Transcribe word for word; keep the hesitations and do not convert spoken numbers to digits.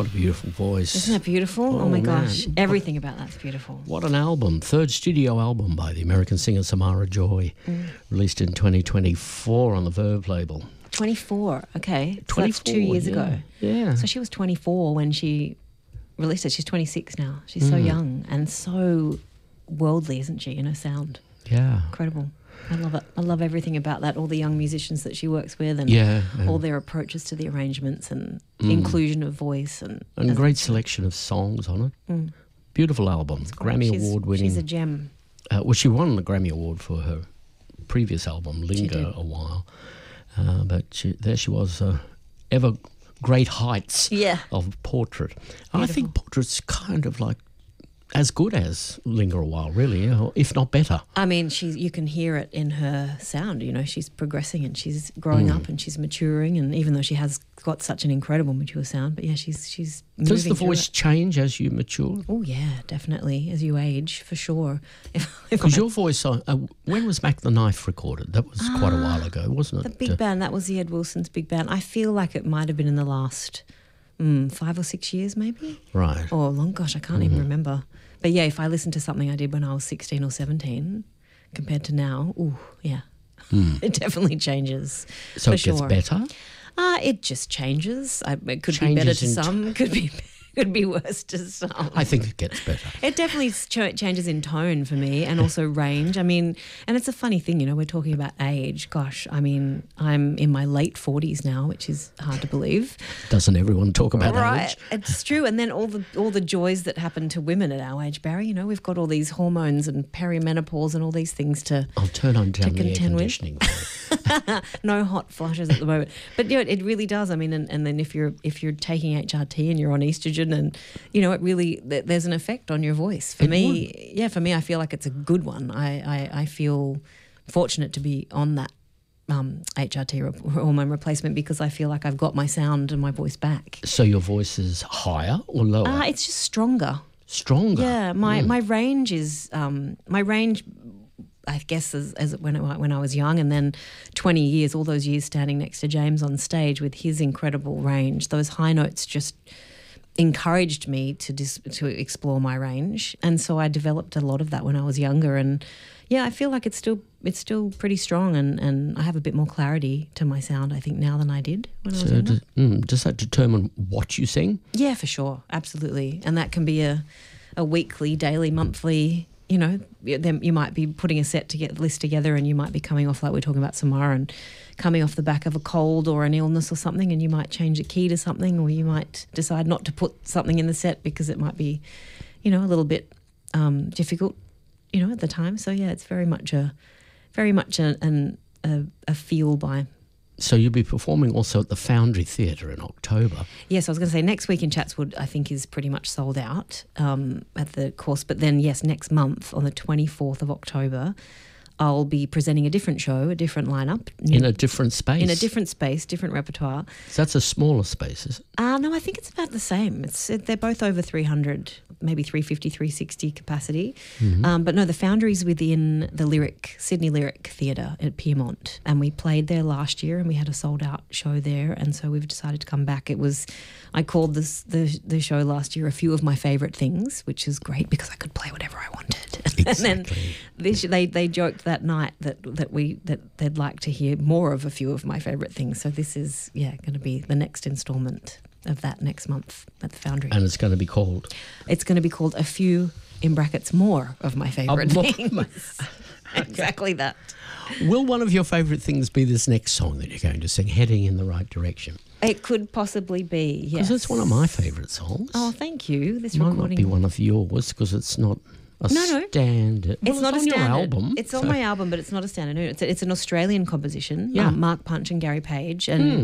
What a beautiful voice. Isn't that beautiful? Oh, Oh, my man. gosh. Everything about that's beautiful. What an album. Third studio album by the American singer Samara Joy, Mm. released in twenty twenty-four on the Verve label. twenty-four, okay. So twenty-four, that's two years yeah. ago. Yeah. So she was twenty-four when she released it. She's twenty-six now. She's so Mm. young and so worldly, isn't she, in her sound? yeah. Incredible. I love it. I love everything about that, all the young musicians that she works with and Yeah. And, all their approaches to the arrangements and Mm. inclusion of voice. And, and great selection of songs on it. Mm. Beautiful album. Grammy She's- Award winning. She's a gem. Uh, well, she won the Grammy Award for her previous album, Linger, did. a while. Uh, but she, there she was, uh, ever great heights Yeah. of Portrait. And I think Portrait's kind of like as good as Linger a While, really, you know, if not better. I mean, she's you can hear it in her sound. You know, she's progressing and she's growing Mm. up and she's maturing. And even though she has got such an incredible mature sound, but yeah, she's she's Does moving the through voice it. change as you mature? Oh yeah, definitely. As you age, for sure. If, if Because I- your voice, uh, uh, when was Mac the Knife recorded? That was quite a while ago, wasn't the it? big Uh, band, that was the Ed Wilson's big band. I feel like it might have been in the last mm, five or six years, maybe. right. Or long, gosh, I can't even remember. But yeah, if I listen to something I did when I was sixteen or seventeen, compared to now, ooh, yeah, it definitely changes. So for it gets sure. better? Uh, it just changes. I, it could be better Changes to in some, could be could be worse to some. I think it gets better. It definitely ch- changes in tone for me and also range. I mean, and it's a funny thing, you know, we're talking about age. Gosh, I mean, I'm in my late forties now, which is hard to believe. Doesn't everyone talk about Right, age? it's true. And then all the all the joys that happen to women at our age, Barry, you know, we've got all these hormones and perimenopause and all these things to I'll turn on down the air contend with. conditioning. for you. no hot flushes at the moment. But yeah, it really does. I mean, and, and then if you're if you're taking H R T and you're on estrogen, and you know, it really th- there's an effect on your voice. For It me, yeah, for me, I feel like it's a good one. I I, I feel fortunate to be on that um, H R T re- hormone replacement because I feel like I've got my sound and my voice back. So your voice is higher or lower? Uh, it's just stronger. Stronger? Yeah, my my range is um, my range. I guess as, as when I, when I was young, and then twenty years, all those years standing next to James on stage with his incredible range, those high notes just encouraged me to dis, to explore my range, and so I developed a lot of that when I was younger. And yeah, I feel like it's still it's still pretty strong, and, and I have a bit more clarity to my sound, I think, now than I did when I was So younger. does, mm, does that determine what you sing? Yeah, for sure, absolutely, and that can be a a weekly, daily, monthly. You know, then you might be putting a set to get list together, and you might be coming off, like we're talking about Samara, and coming off the back of a cold or an illness or something, and you might change the key to something, or you might decide not to put something in the set because it might be, you know, a little bit um, difficult, you know, at the time. So yeah, it's very much a, very much a, an, a, a feel by. So you'll be performing also at the Foundry Theatre in October. Yes, I was going to say next week in Chatswood I think is pretty much sold out um, at the course. But then, yes, next month on the twenty-fourth of October, I'll be presenting a different show, a different lineup. In a different space? In a different space, different repertoire. So that's a smaller space, is it? Uh, no, I think it's about the same. It's They're both over three hundred, maybe three fifty, three sixty capacity. Mm-hmm. Um, but no, the Foundry's within the Lyric, Sydney Lyric Theatre at Piermont. And we played there last year and we had a sold out show there. And so we've decided to come back. It was, I called this the, the show last year A Few of My Favourite Things, which is great because I could play whatever I wanted. Exactly. And then this, they, they joked that night that, that we that they'd like to hear more of A Few of My Favourite Things. So this is, yeah, going to be the next instalment of that next month at the Foundry. And it's going to be called? It's going to be called A Few, in brackets, More of My Favourite more- Things. Exactly that. Will one of your favourite things be this next song that you're going to sing, Heading in the Right Direction? It could possibly be, yes. Because it's one of my favourite songs. Oh, thank you. This It might recording. not be one of yours because it's not a No, no. standard. It's Well, not on a standard. your album. It's so- on my album, but it's not a standard. No, It's, a, it's an Australian composition. Yeah. Um, Mark Punch and Gary Page. And